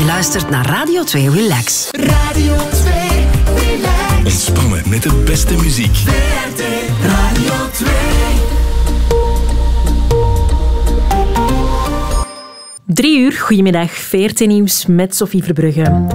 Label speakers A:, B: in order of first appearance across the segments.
A: Je luistert naar Radio 2 Relax.
B: Radio 2 Relax.
C: Ontspannen met de beste muziek.
B: VRT Radio 2.
D: 3 uur, goedemiddag, VRT Nieuws met Sophie Verbrugge.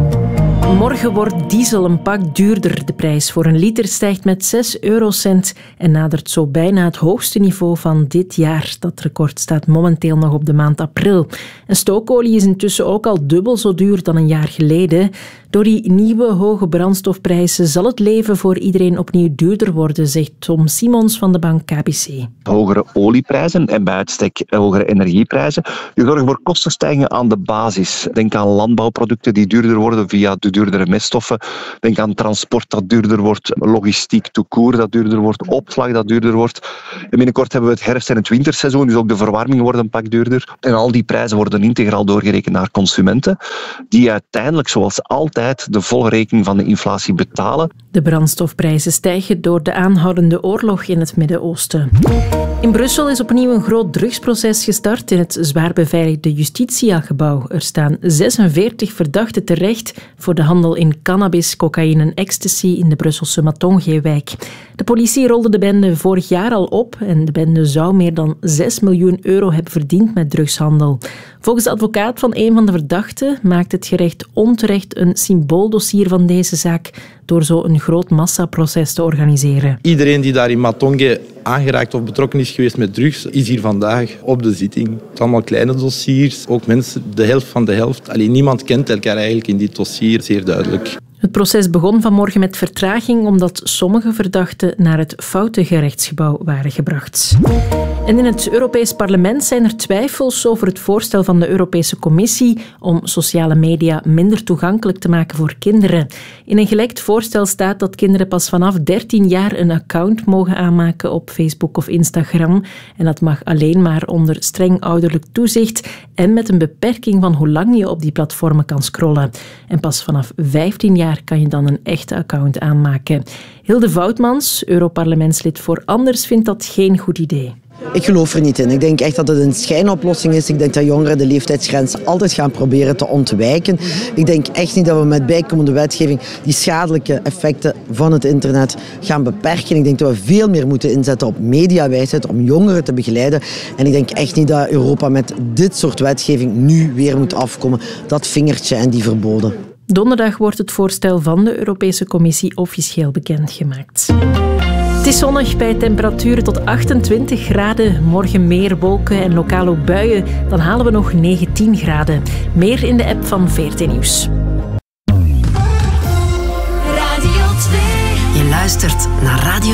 D: Morgen wordt diesel een pak duurder. De prijs voor een liter stijgt met 6 eurocent en nadert zo bijna het hoogste niveau van dit jaar. Dat record staat momenteel nog op de maand april. En stookolie is intussen ook al dubbel zo duur dan een jaar geleden. Door die nieuwe hoge brandstofprijzen zal het leven voor iedereen opnieuw duurder worden, zegt Tom Simons van de bank KBC.
E: Hogere olieprijzen en bij uitstek hogere energieprijzen. Je zorgt voor kostenstijgingen aan de basis. Denk aan landbouwproducten die duurder worden via de duurdere meststoffen. Denk aan transport dat duurder wordt, logistiek tout court dat duurder wordt, opslag dat duurder wordt. En binnenkort hebben we het herfst- en het winterseizoen, dus ook de verwarming wordt een pak duurder. En al die prijzen worden integraal doorgerekend naar consumenten, die uiteindelijk, zoals altijd, de volle rekening van de inflatie betalen.
D: De brandstofprijzen stijgen door de aanhoudende oorlog in het Midden-Oosten. In Brussel is opnieuw een groot drugsproces gestart in het zwaar beveiligde Justitia-gebouw. Er staan 46 verdachten terecht voor de handel in cannabis, cocaïne en ecstasy in de Brusselse Matonge-wijk. De politie rolde de bende vorig jaar al op en de bende zou meer dan 6 miljoen euro hebben verdiend met drugshandel. Volgens de advocaat van een van de verdachten maakt het gerecht onterecht een symbooldossier van deze zaak door zo een groot massaproces te organiseren.
F: Iedereen die daar in Matonge aangeraakt of betrokken is geweest met drugs, is hier vandaag op de zitting. Het zijn allemaal kleine dossiers, ook mensen de helft van de helft. Alleen niemand kent elkaar eigenlijk in dit dossier, zeer duidelijk.
D: Het proces begon vanmorgen met vertraging omdat sommige verdachten naar het foute gerechtsgebouw waren gebracht. En in het Europees Parlement zijn er twijfels over het voorstel van de Europese Commissie om sociale media minder toegankelijk te maken voor kinderen. In een gelekt voorstel staat dat kinderen pas vanaf 13 jaar een account mogen aanmaken op Facebook of Instagram. En dat mag alleen maar onder streng ouderlijk toezicht en met een beperking van hoe lang je op die platformen kan scrollen. En pas vanaf 15 jaar kan je dan een echte account aanmaken. Hilde Voutmans, Europarlementslid voor Anders, vindt dat geen goed idee.
G: Ik geloof er niet in. Ik denk echt dat het een schijnoplossing is. Ik denk dat jongeren de leeftijdsgrens altijd gaan proberen te ontwijken. Ik denk echt niet dat we met bijkomende wetgeving die schadelijke effecten van het internet gaan beperken. Ik denk dat we veel meer moeten inzetten op mediawijsheid om jongeren te begeleiden. En ik denk echt niet dat Europa met dit soort wetgeving nu weer moet afkomen. Dat vingertje en die verboden.
D: Donderdag wordt het voorstel van de Europese Commissie officieel bekendgemaakt. Het is zonnig bij temperaturen tot 28 graden. Morgen meer wolken en lokaal ook buien. Dan halen we nog 19 graden. Meer in de app van VRT Nieuws.
B: Radio 2.
A: Je luistert naar Radio